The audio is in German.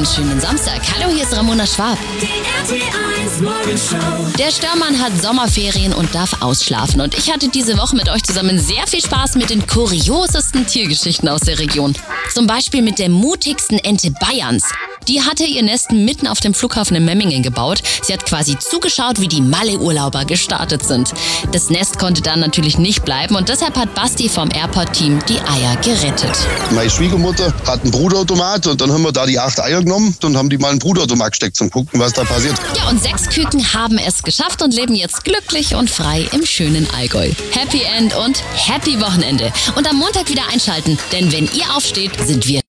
einen schönen Samstag. Hallo, hier ist Ramona Schwab. Die RT1 Morgenshow. Der Störmann hat Sommerferien und darf ausschlafen. Und ich hatte diese Woche mit euch zusammen sehr viel Spaß mit den kuriosesten Tiergeschichten aus der Region. Zum Beispiel mit der mutigsten Ente Bayerns. Die hatte ihr Nest mitten auf dem Flughafen in Memmingen gebaut. Sie hat quasi zugeschaut, wie die Malle-Urlauber gestartet sind. Das Nest konnte dann natürlich nicht bleiben und deshalb hat Basti vom Airport-Team die Eier gerettet. Meine Schwiegermutter hat einen Brutautomat und dann haben wir da die 8 Eier genommen und haben die mal in den Brutautomat gesteckt zum gucken, was da passiert. Ja, und 6 Küken haben es geschafft und leben jetzt glücklich und frei im schönen Allgäu. Happy End und Happy Wochenende. Und am Montag wieder einschalten, denn wenn ihr aufsteht, sind wir